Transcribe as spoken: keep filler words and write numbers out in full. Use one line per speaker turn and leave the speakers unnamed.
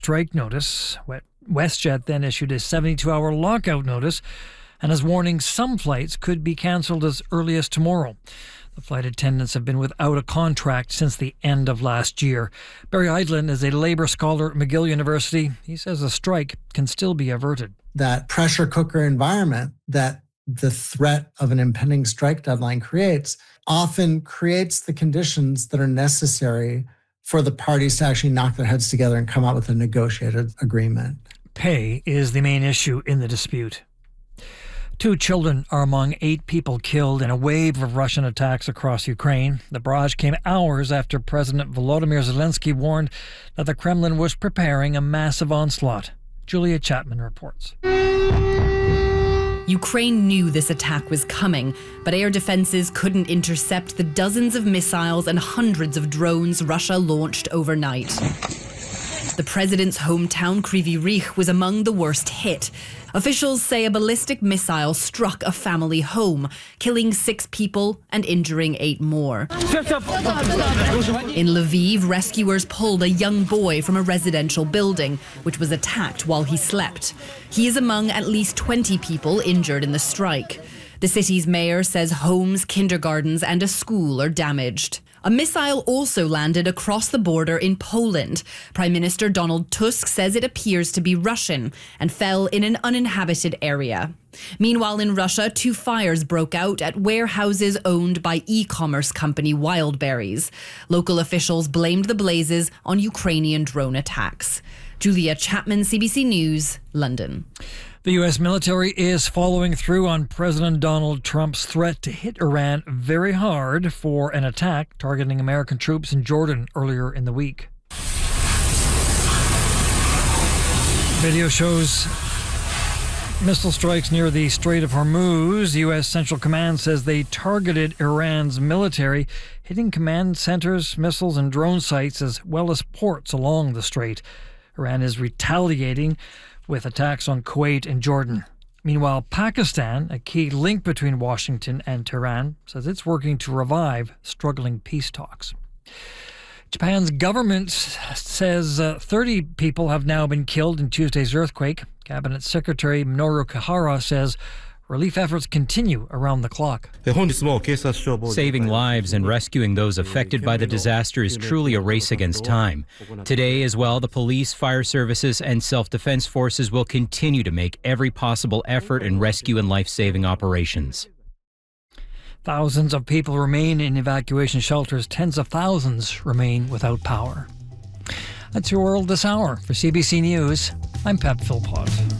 strike notice. WestJet then issued a seventy-two hour lockout notice and is warning some flights could be cancelled as early as tomorrow. The flight attendants have been without a contract since the end of last year. Barry Eidlin is a labour scholar at McGill University. He says a strike can still be averted.
That pressure cooker environment that the threat of an impending strike deadline creates often creates the conditions that are necessary for the parties to actually knock their heads together and come up with a negotiated agreement.
Pay is the main issue in the dispute. Two children are among eight people killed in a wave of Russian attacks across Ukraine. The barrage came hours after President Volodymyr Zelensky warned that the Kremlin was preparing a massive onslaught. Julia Chapman reports.
Ukraine knew this attack was coming, but air defenses couldn't intercept the dozens of missiles and hundreds of drones Russia launched overnight. The president's hometown, Kryvyi Rih, was among the worst hit. Officials say a ballistic missile struck a family home, killing six people and injuring eight more. In Lviv, rescuers pulled a young boy from a residential building, which was attacked while he slept. He is among at least twenty people injured in the strike. The city's mayor says homes, kindergartens and a school are damaged. A missile also landed across the border in Poland. Prime Minister Donald Tusk says it appears to be Russian and fell in an uninhabited area. Meanwhile, in Russia, two fires broke out at warehouses owned by e-commerce company Wildberries. Local officials blamed the blazes on Ukrainian drone attacks. Julia Chapman, C B C News, London.
The U S military is following through on President Donald Trump's threat to hit Iran very hard for an attack targeting American troops in Jordan earlier in the week. Video shows missile strikes near the Strait of Hormuz. U S Central Command says they targeted Iran's military, hitting command centers, missiles and drone sites as well as ports along the strait. Iran is retaliating with attacks on Kuwait and Jordan. Meanwhile, Pakistan, a key link between Washington and Tehran, says it's working to revive struggling peace talks. Japan's government says uh, thirty people have now been killed in Tuesday's earthquake. Cabinet Secretary Minoru Kihara says relief efforts continue around the clock.
Saving lives and rescuing those affected by the disaster is truly a race against time. Today as well, the police, fire services, and self-defense forces will continue to make every possible effort in rescue and life-saving operations.
Thousands of people remain in evacuation shelters. Tens of thousands remain without power. That's your world this hour. For C B C News, I'm Pep Philpott.